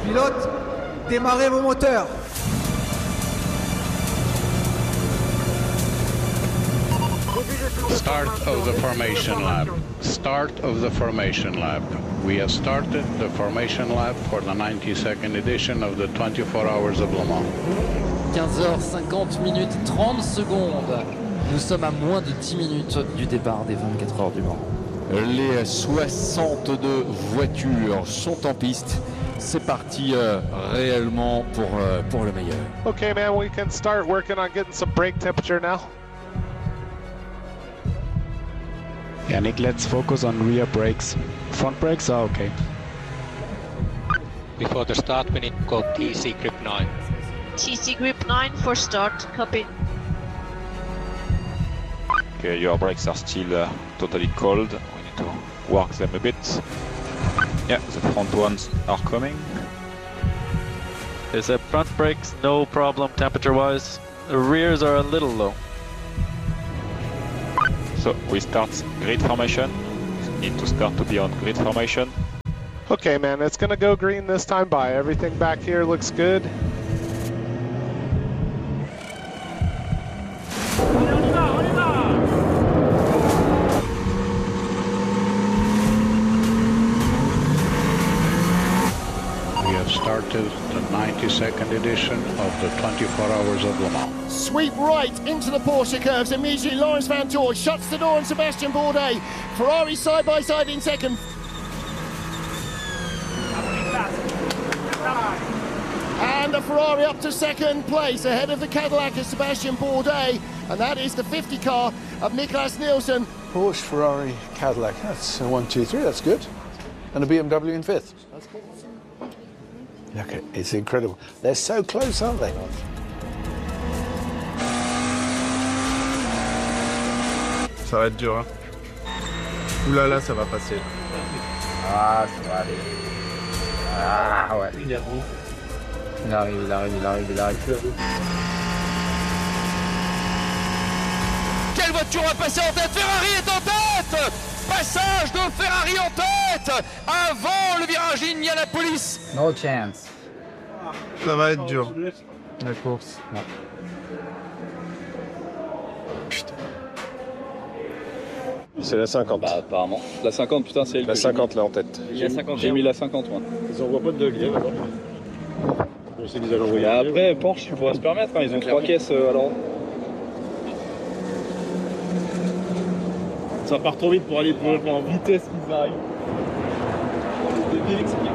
Pilote, démarrez vos moteurs. Start of the formation lap. Start of the formation lap. We have started the formation lap for the 92nd edition of the 24 Hours of Le Mans. 15h50 minutes 30 secondes. Nous sommes à moins de 10 minutes du départ des 24 heures du Mans. Les 62 voitures sont en piste. C'est parti réellement pour le meilleur. Okay, man, we can start working on getting some brake temperature now. Yannick, let's focus on rear brakes. Front brakes are okay. Before the start, we need to go TC grip 9. TC grip 9 for start, copy. Okay, your brakes are still totally cold. We need to work them a bit. Yeah, the front ones are coming. Is the front brakes no problem temperature-wise? The rears are a little low. So we start grid formation. Need to start to be on grid formation. Okay, man, it's gonna go green this time by. Everything back here looks good. We have started the 92nd edition of the 24 Hours of Le Mans. Sweep right into the Porsche curves. Immediately Lawrence Van Toor shuts the door on Sebastian Bourdais. Ferrari side by side in second. And the Ferrari up to second place ahead of the Cadillac of Sebastian Bourdais. And that is the 50 car of Niklas Nielsen. Porsche, Ferrari, Cadillac. That's 1, 2, 3. That's good. And a BMW in fifth. Look, it's incredible. They're so close, aren't they? Ça va être dur, hein. Ouh là là, ça va passer. Ah, ça va aller. Ah ouais. Il arrive. Quelle voiture va passer en tête? Ferrari est en tête. Passage de Ferrari en tête avant le virage Indianapolis. No chance. Ça va être dur, la course. Ouais. C'est la 50. Bah apparemment. La 50, putain, c'est elle. La 50 là en tête. J'ai mis la 50 moi. Ils envoient pas de degrés d'abord. Je sais qu'ils allaient envoyer. Après, Porsche, tu pourrais se permettre, hein, ils ont 3 caisses alors. Ça part trop vite pour aller en vitesse qui arrive.